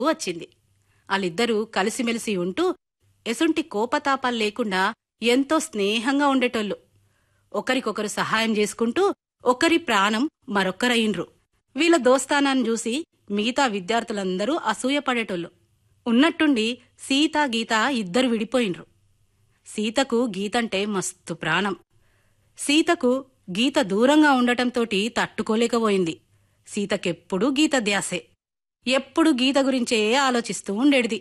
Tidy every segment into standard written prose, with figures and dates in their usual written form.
వచ్చింది. వాళ్ళిద్దరూ కలిసిమెలిసి ఉంటూ ఎసుంటి కోపతాపాలు లేకుండా ఎంతో స్నేహంగా ఉండేటోళ్ళు. ఒకరికొకరు సహాయం చేసుకుంటూ ఒకరి ప్రాణం మరొక్కరయిండ్రు. వీళ్ళ దోస్తానాన్ని చూసి మిగతా విద్యార్థులందరూ అసూయపడేటోళ్ళు. ఉన్నట్టుండి సీత గీత ఇద్దరు విడిపోయిండ్రు. సీతకు గీతంటే మస్తు ప్రాణం. సీతకు గీత దూరంగా ఉండటంతోటి తట్టుకోలేకపోయింది. సీతకెప్పుడూ గీత ధ్యాసే. ఎప్పుడు గీత గురించే ఆలోచిస్తూ ఉండేది.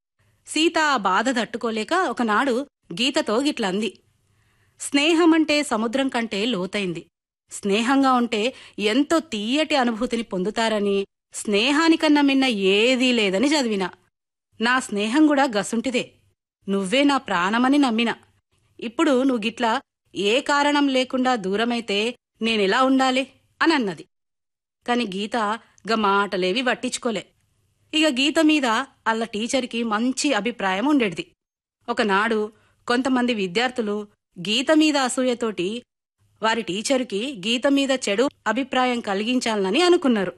సీత ఆ బాధ తట్టుకోలేక ఒకనాడు గీతతో గిట్లంది. స్నేహమంటే సముద్రం కంటే లోతైంది. స్నేహంగా ఉంటే ఎంతో తీయటి అనుభూతిని పొందుతారని, స్నేహానికన్నా మిన్న ఏదీ లేదని చదివినా. నా స్నేహం కూడా గసుంటిదే. నువ్వే నా ప్రాణమని నమ్మినా. ఇప్పుడు నువ్వు గిట్లా ఏ కారణం లేకుండా దూరమైతే నేనెలా ఉండాలి అని అన్నది. కాని గీత మాటలేవి పట్టించుకోలే. ఇక గీత మీద అల్ల టీచర్కి మంచి అభిప్రాయం ఉండేది. ఒకనాడు కొంతమంది విద్యార్థులు గీత మీద అసూయతోటి వారి టీచరుకి గీత మీద చెడు అభిప్రాయం కలిగించాలని అనుకున్నారు.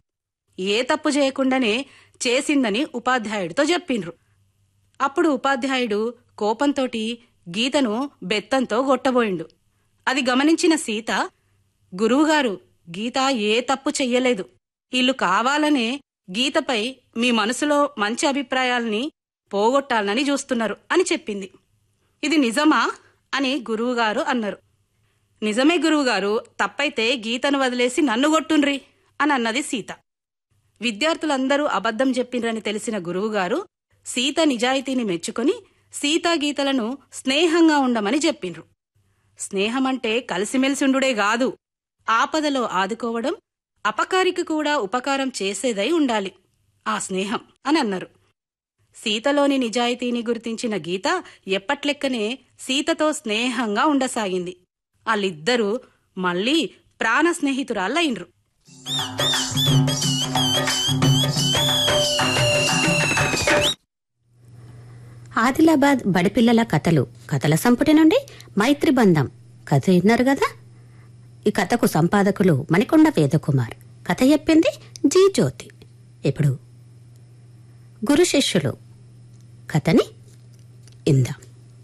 ఏ తప్పు చేయకుండానే చేసిందని ఉపాధ్యాయుడితో చెప్పిండ్రు. అప్పుడు ఉపాధ్యాయుడు కోపంతోటి గీతను బెత్తంతో గొట్టబోయిండు. అది గమనించిన సీత, గురువుగారు, గీత ఏ తప్పు చెయ్యలేదు. వీళ్ళు కావాలనే గీతపై మీ మనసులో మంచి అభిప్రాయాల్ని పోగొట్టాలని చూస్తున్నారు అని చెప్పింది. ఇది నిజమా అని గురువుగారు అన్నారు. నిజమే గురువుగారు, తప్పైతే గీతను వదిలేసి నన్ను కొట్టుండ్రి అని అన్నది సీత. విద్యార్థులందరూ అబద్ధం చెప్పిండ్రని తెలిసిన గురువుగారు సీత నిజాయితీని మెచ్చుకొని సీతాగీతలను స్నేహంగా ఉండమని చెప్పిండ్రు. స్నేహమంటే కలిసిమెలిసిండుడే గాదు, ఆపదలో ఆదుకోవడం, అపకారికి కూడా ఉపకారం చేసేదై ఉండాలి ఆ స్నేహం అని అన్నారు. సీతలోని నిజాయితీని గుర్తించిన గీత ఎప్పట్లెక్కనే సీతతో స్నేహంగా ఉండసాగింది. వాళ్ళిద్దరూ మళ్లీ ప్రాణ స్నేహితురాళ్ళయిండ్రు. ఆదిలాబాద్ బడిపిల్లల కథల సంపుటి నుండి మైత్రిబంధం కథ విన్నారు కదా. ఈ కథకు సంపాదకులు మణికొండ వేదకుమార్, కథ చెప్పింది జీ జ్యోతి. ఇప్పుడు గురు శిష్యులు కథని ఇందాం.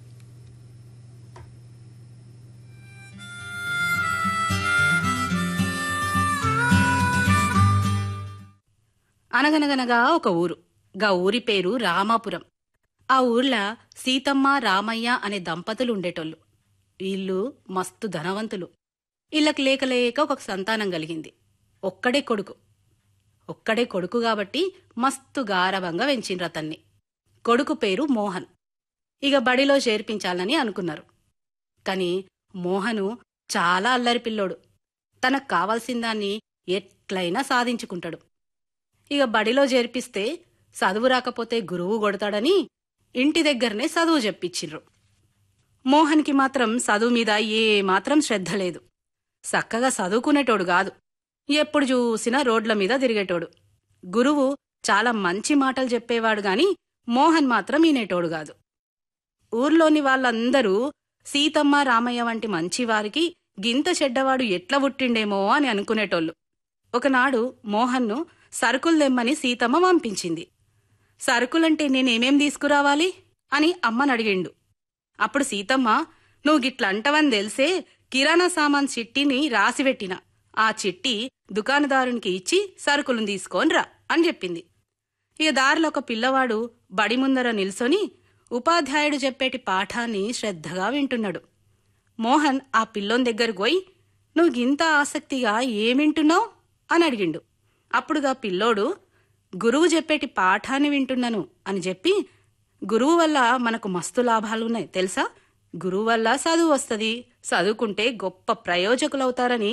అనగనగనగా ఒక ఊరు. గా ఊరి పేరు రామాపురం. ఆ ఊర్లో సీతమ్మ రామయ్య అనే దంపతులు ఉండేటోళ్ళు. వీళ్ళు మస్తు ధనవంతులు. వీళ్ళకి లేకలేక ఒక సంతానం కలిగింది. ఒక్కడే కొడుకు కాబట్టి మస్తు గారవంగా పెంచిండ్రు అతన్ని. కొడుకు పేరు మోహన్. ఇక బడిలో చేర్పించాలని అనుకున్నారు. కాని మోహను చాలా అల్లరి పిల్లోడు. తనకు కావాల్సిందాన్ని ఎట్లయినా సాధించుకుంటాడు. ఇక బడిలో చేర్పిస్తే చదువు రాకపోతే గురువు కొడతాడని ఇంటి దగ్గరనే చదువు చెప్పించిండ్రు. మోహన్కి మాత్రం చదువు మీద ఏమాత్రం శ్రద్ధ లేదు. చక్కగా చదువుకునేటోడు గాదు. ఎప్పుడు చూసినా రోడ్ల మీద తిరిగేటోడు. గురువు చాలా మంచి మాటలు చెప్పేవాడు గాని మోహన్ మాత్రం వినేటోడు గాదు. ఊర్లోని వాళ్ళందరూ సీతమ్మ రామయ్య వంటి మంచివారికి గింత చెడ్డవాడు ఎట్లా పుట్టిండేమో అని అనుకునేటోళ్ళు. ఒకనాడు మోహన్ను సరుకులు తెమ్మని సీతమ్మ పంపించింది. సరుకులంటే నేనేమేం తీసుకురావాలి అని అమ్మనడిగిండు. అప్పుడు సీతమ్మ, నువ్వు గిట్లంటవని తెలిసే కిరాణా సామాన్ చిట్టిని రాసిపెట్టిన. ఆ చిట్టి దుకాణదారునికి ఇచ్చి సరుకులను తీసుకోనిరా అని చెప్పింది. ఇక దారిలో ఒక పిల్లవాడు బడి ముందర నిల్సొని ఉపాధ్యాయుడు చెప్పేటి పాఠాన్ని శ్రద్ధగా వింటున్నాడు. మోహన్ ఆ పిల్లోని దగ్గరకు పోయి, నువ్వు గింత ఆసక్తిగా ఏమింటున్నావు అని అడిగిండు. అప్పుడుగా పిల్లోడు, గురువు చెప్పేటి పాఠాన్ని వింటున్నాను అని చెప్పి, గురువు వల్ల మనకు మస్తు లాభాలున్నాయి తెలుసా, గురువు వల్ల చదువు వస్తుంది, చదువుకుంటే గొప్ప ప్రయోజకులవుతారని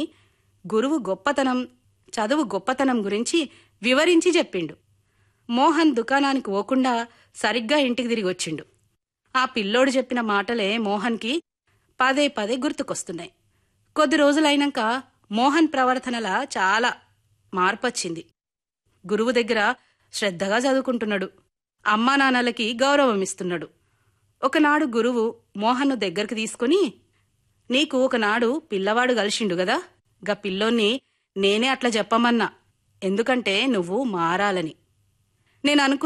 చదువు గొప్పతనం గురించి వివరించి చెప్పిండు. మోహన్ దుకాణానికి పోకుండా సరిగ్గా ఇంటికి తిరిగి వచ్చిండు. ఆ పిల్లోడు చెప్పిన మాటలే మోహన్కి పదే పదే గుర్తుకొస్తున్నాయి. కొద్ది రోజులైనాక మోహన్ ప్రవర్తనలా చాలా మార్పొచ్చింది. గురువు దగ్గర శ్రద్ధగా చదువుకుంటున్నాడు. అమ్మా నాన్నలకి గౌరవమిస్తున్నాడు. ఒకనాడు గురువు మోహన్ను దగ్గరికి తీసుకుని, నీకు ఒకనాడు పిల్లవాడు కలిసిండు గదా, గా పిల్లోన్ని నేనే అట్లా చెప్పమన్నా, ఎందుకంటే నువ్వు మారాలని. నేను